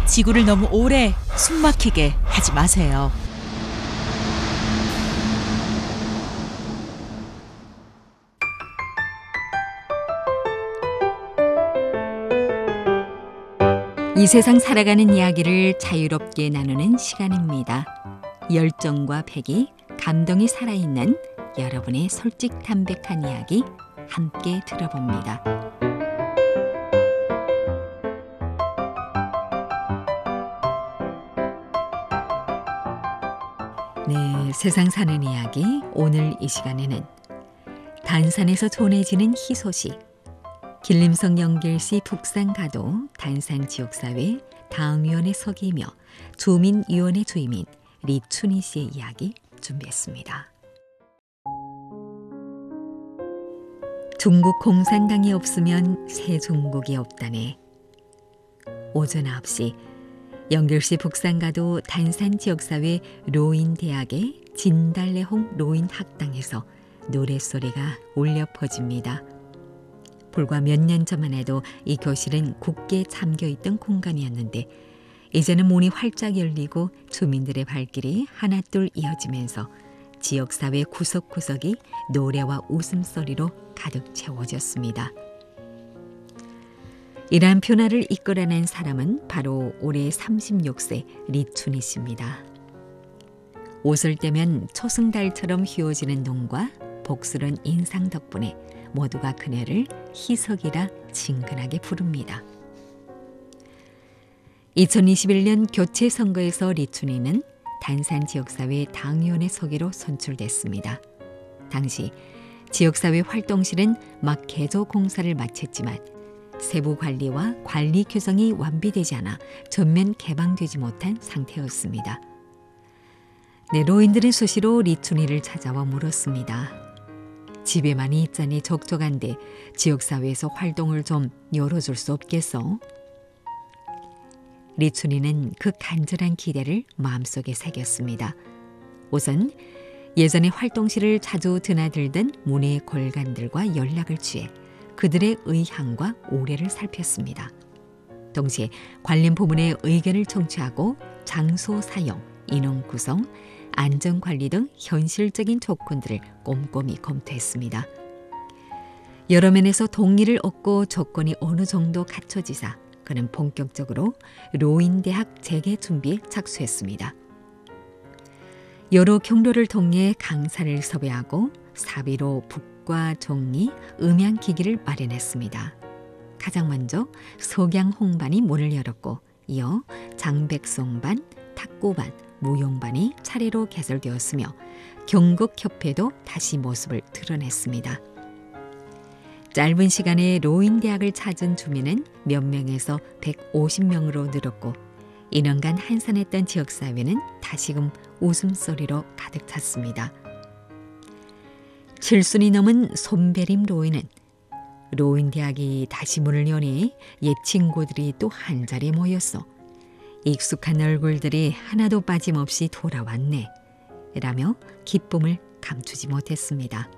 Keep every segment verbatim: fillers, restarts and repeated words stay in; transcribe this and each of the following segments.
지구를 너무 오래 숨막히게 하지 마세요. 이 세상 살아가는 이야기를 자유롭게 나누는 시간입니다. 열정과 패기, 감동이 살아있는 여러분의 솔직 담백한 이야기 함께 들어봅니다. 네, 세상 사는 이야기 오늘 이 시간에는 단산에서 전해지는 희소식, 길림성 영길시 북산가도 단산지역사회 당위원회 서기이며 주민위원회 주임인 리춘희 씨의 이야기 준비했습니다. 중국 공산당이 없으면 새 중국이 없다네. 오전 아홉 시 영길시 북산가도 단산지역사회 로인대학의 진달래홍 로인학당에서 노랫소리가 울려 퍼집니다. 불과 몇 년 전만 해도 이 교실은 굳게 잠겨있던 공간이었는데 이제는 문이 활짝 열리고 주민들의 발길이 하나둘 이어지면서 지역사회 구석구석이 노래와 웃음소리로 가득 채워졌습니다. 이러한 변화를 이끌어낸 사람은 바로 올해 삼십육 세 리춘희 씨입니다. 옷을 떼면 초승달처럼 휘어지는 눈과 복스런 인상 덕분에 모두가 그녀를 희석이라 친근하게 부릅니다. 이천이십일 년 교체 선거에서 리춘희는 단산지역사회 당위원회 서기로 선출됐습니다. 당시 지역사회 활동실은 막 개조 공사를 마쳤지만 세부 관리와 관리 규정이 완비되지 않아 전면 개방되지 못한 상태였습니다. 네, 노인들은 수시로 리춘희를 찾아와 물었습니다. 집에만 있자니 적적한데 지역사회에서 활동을 좀 열어줄 수 없겠어? 리춘희는 그 간절한 기대를 마음속에 새겼습니다. 우선 예전에 활동실을 자주 드나들던 문의 골간들과 연락을 취해 그들의 의향과 올해를 살폈습니다. 동시에 관련 부문의 의견을 청취하고 장소 사용, 인원 구성, 안전관리 등 현실적인 조건들을 꼼꼼히 검토했습니다. 여러 면에서 동의를 얻고 조건이 어느 정도 갖춰지자 그는 본격적으로 로인대학 재개 준비에 착수했습니다. 여러 경로를 통해 강사를 섭외하고 사비로 북과 종이, 음향기기를 마련했습니다. 가장 먼저 석양 홍반이 문을 열었고 이어 장백송반, 탁구반, 무용반이 차례로 개설되었으며 경극협회도 다시 모습을 드러냈습니다. 짧은 시간에 로인대학을 찾은 주민은 몇 명에서 백오십 명으로 늘었고 이 년간 한산했던 지역사회는 다시금 웃음소리로 가득 찼습니다. 칠순이 넘은 손배림 로인은 로인대학이 다시 문을 여니 옛 친구들이 또 한자리에 모였어. 익숙한 얼굴들이 하나도 빠짐없이 돌아왔네 라며 기쁨을 감추지 못했습니다.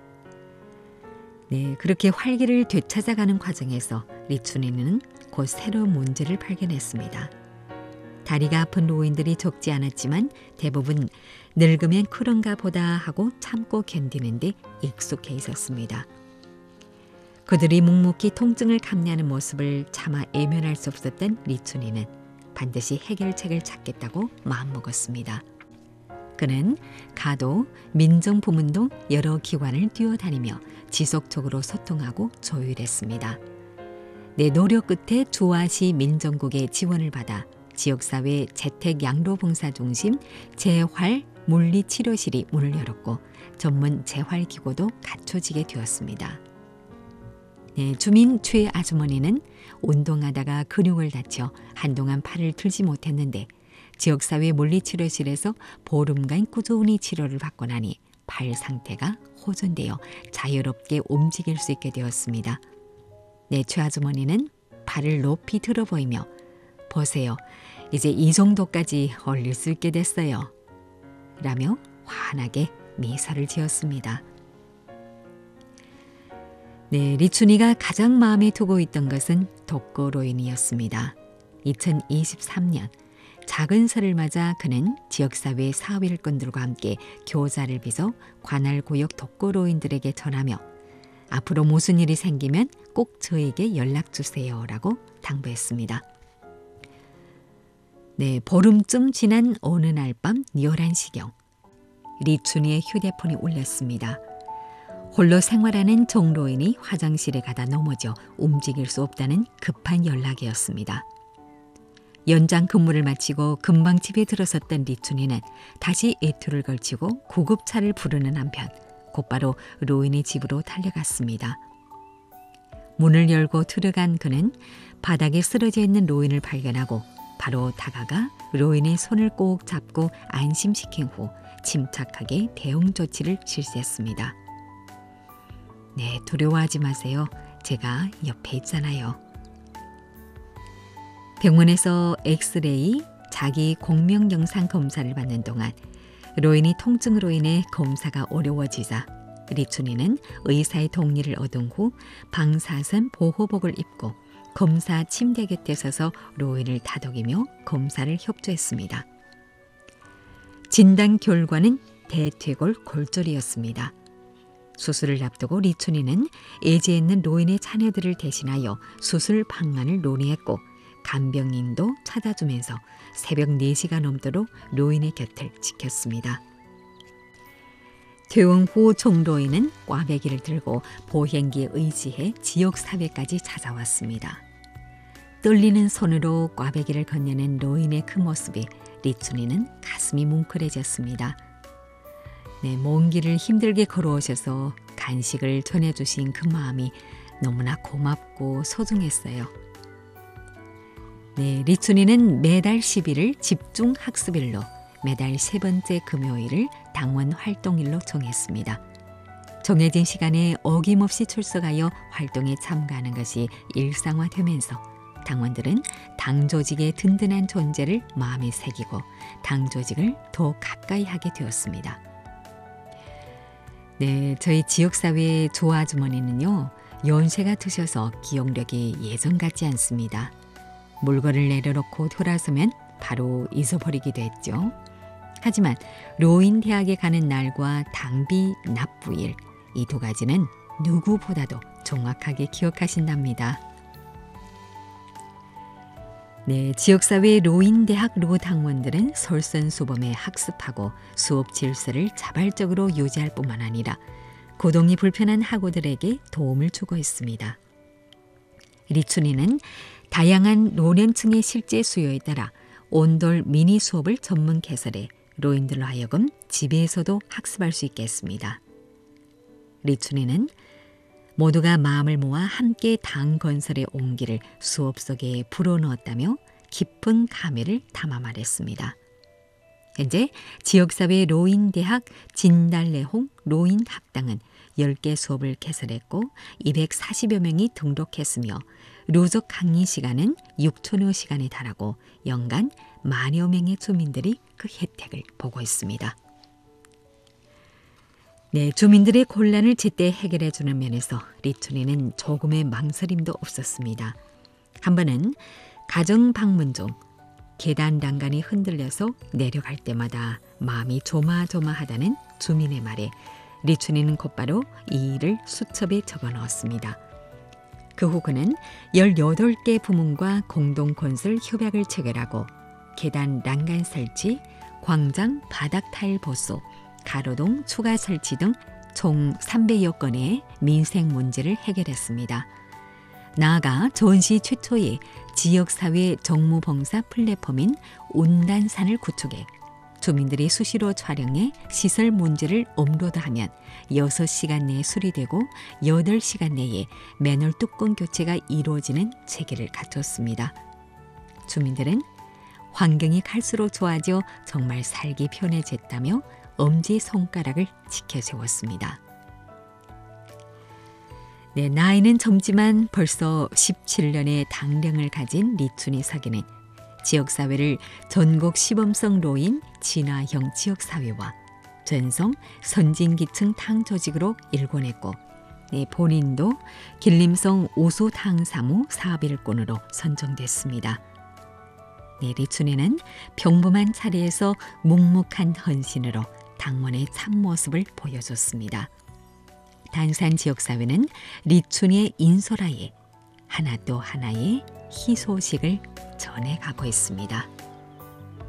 네, 그렇게 활기를 되찾아가는 과정에서 리춘희는 곧 새로운 문제를 발견했습니다. 다리가 아픈 노인들이 적지 않았지만 대부분 늙으면 그런가 보다 하고 참고 견디는 데 익숙해 있었습니다. 그들이 묵묵히 통증을 감내하는 모습을 차마 외면할 수 없었던 리춘희는 반드시 해결책을 찾겠다고 마음먹었습니다. 그는 가도, 민정부문 등 여러 기관을 뛰어다니며 지속적으로 소통하고 조율했습니다. 내 노력 끝에 조화시 민정국의 지원을 받아 지역사회 재택양로봉사중심 재활 물리치료실이 문을 열었고 전문 재활기구도 갖춰지게 되었습니다. 네, 주민 최 아주머니는 운동하다가 근육을 다쳐 한동안 팔을 들지 못했는데 지역사회 물리치료실에서 보름간 꾸준히 치료를 받고 나니 팔 상태가 호전되어 자유롭게 움직일 수 있게 되었습니다. 네, 최 아주머니는 발을 높이 들어 보이며 보세요, 이제 이 정도까지 올릴 수 있게 됐어요 라며 환하게 미소를 지었습니다. 네, 리춘희가 가장 마음에 두고 있던 것은 독거로인이었습니다. 이천이십삼 년 작은 설을 맞아 그는 지역사회 사업일꾼들과 함께 교자를 빚어 관할구역 독거노인들에게 전하며 앞으로 무슨 일이 생기면 꼭 저에게 연락 주세요라고 당부했습니다. 네, 보름쯤 지난 어느 날 밤 열한 시경 리춘이의 휴대폰이 울렸습니다. 홀로 생활하는 종로인이 화장실에 가다 넘어져 움직일 수 없다는 급한 연락이었습니다. 연장 근무를 마치고 금방 집에 들어섰던 리춘이는 다시 외투를 걸치고 구급차를 부르는 한편 곧바로 로인의 집으로 달려갔습니다. 문을 열고 들어간 그는 바닥에 쓰러져 있는 로인을 발견하고 바로 다가가 로인의 손을 꼭 잡고 안심시킨 후 침착하게 대응 조치를 실시했습니다. 네, 두려워하지 마세요. 제가 옆에 있잖아요. 병원에서 엑스레이, 자기 공명 영상 검사를 받는 동안 로인이 통증으로 인해 검사가 어려워지자 리춘이는 의사의 동의를 얻은 후 방사선 보호복을 입고 검사 침대 곁에 서서 로인을 다독이며 검사를 협조했습니다. 진단 결과는 대퇴골 골절이었습니다. 수술을 앞두고 리춘이는 애지에 있는 로인의 자녀들을 대신하여 수술 방안을 논의했고 간병인도 찾아주면서 새벽 네 시가 넘도록 로인의 곁을 지켰습니다. 퇴원 후 종로인은 꽈배기를 들고 보행기에 의지해 지역사회까지 찾아왔습니다. 떨리는 손으로 꽈배기를 건네는 로인의 그 모습에 리춘이는 가슴이 뭉클해졌습니다. 네, 먼 길을 힘들게 걸어오셔서 간식을 전해주신 그 마음이 너무나 고맙고 소중했어요. 네, 리춘이는 매달 십 일을 집중학습일로 매달 세 번째 금요일을 당원 활동일로 정했습니다. 정해진 시간에 어김없이 출석하여 활동에 참가하는 것이 일상화되면서 당원들은 당 조직의 든든한 존재를 마음에 새기고 당 조직을 더 가까이 하게 되었습니다. 네, 저희 지역사회의 조아주머니는요, 연세가 드셔서 기억력이 예전 같지 않습니다. 물건을 내려놓고 돌아서면 바로 잊어버리기도 했죠. 하지만 로인 대학에 가는 날과 당비 납부일, 이 두 가지는 누구보다도 정확하게 기억하신답니다. 네, 지역사회 로인대학 로당원들은 솔선수범에 학습하고 수업 질서를 자발적으로 유지할 뿐만 아니라 고동이 불편한 학우들에게 도움을 주고 있습니다. 리춘이는 다양한 노년층의 실제 수요에 따라 온돌 미니 수업을 전문 개설해 로인들로 하여금 집에서도 학습할 수 있게 했습니다. 리춘이는 모두가 마음을 모아 함께 당 건설의 온기를 수업 속에 불어넣었다며 깊은 감회를 담아 말했습니다. 현재 지역사회 로인대학 진달래홍 로인학당은 열 개 수업을 개설했고 이백사십여 명이 등록했으며 누적 강의 시간은 육천여 시간에 달하고 연간 만여 명의 주민들이 그 혜택을 보고 있습니다. 네, 주민들의 곤란을 제때 해결해주는 면에서 리춘이는 조금의 망설임도 없었습니다. 한 번은 가정 방문 중 계단欄간이 흔들려서 내려갈 때마다 마음이 조마조마하다는 주민의 말에 리춘이는 곧바로 이 일을 수첩에 적어 넣었습니다. 그 후 그는 열여덟 개 부문과 공동건설 협약을 체결하고 계단欄간 설치, 광장 바닥 타일 보수, 가로등 추가 설치 등 총 삼백여 건의 민생 문제를 해결했습니다. 나아가 전시 최초의 지역사회 정무봉사 플랫폼인 운단산을 구축해 주민들이 수시로 촬영해 시설 문제를 업로드하면 여섯 시간 내에 수리되고 여덟 시간 내에 맨홀 뚜껑 교체가 이루어지는 체계를 갖췄습니다. 주민들은 환경이 갈수록 좋아져 정말 살기 편해졌다며 엄지손가락을 지켜세웠습니다. 네, 나이는 젊지만 벌써 십칠 년의 당령을 가진 리춘이 서기는 지역사회를 전국 시범성 로인 진화형 지역사회와 전성 선진기층 당 조직으로 일궈냈고 네, 본인도 길림성 오수 당사무 사업일꾼으로 선정됐습니다. 네, 리춘이는 평범한 자리에서 묵묵한 헌신으로 당원의 참모습을 보여줬습니다. 단산 지역사회는 리춘이의 인솔하에 하나 또 하나의 희소식을 전해가고 있습니다.